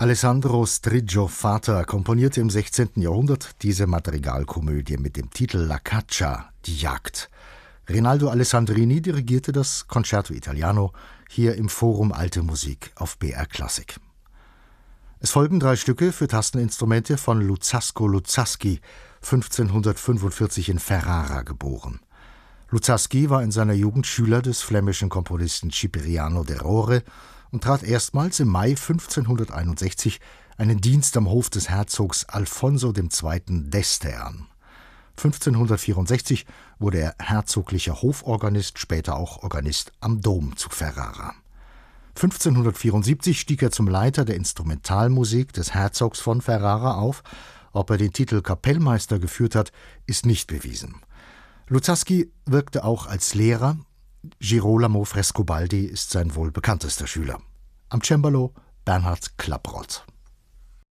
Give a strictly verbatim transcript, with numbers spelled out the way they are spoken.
Alessandro Striggio Vater komponierte im sechzehnten Jahrhundert diese Madrigalkomödie mit dem Titel La Caccia, die Jagd. Rinaldo Alessandrini dirigierte das Concerto Italiano hier im Forum Alte Musik auf B R Klassik. Es folgen drei Stücke für Tasteninstrumente von Luzzasco Luzzaschi, fünfzehnhundertfünfundvierzig in Ferrara geboren. Luzzaschi war in seiner Jugend Schüler des flämischen Komponisten Cipriano de Rore und trat erstmals im Mai fünfzehnhunderteinundsechzig einen Dienst am Hof des Herzogs Alfonso der Zweite d'Este an. fünfzehnhundertvierundsechzig wurde er herzoglicher Hoforganist, später auch Organist am Dom zu Ferrara. fünfzehnhundertvierundsiebzig stieg er zum Leiter der Instrumentalmusik des Herzogs von Ferrara auf. Ob er den Titel Kapellmeister geführt hat, ist nicht bewiesen. Luzzaschi wirkte auch als Lehrer. Girolamo Frescobaldi ist sein wohl bekanntester Schüler. Am Cembalo Bernhard Klapproth.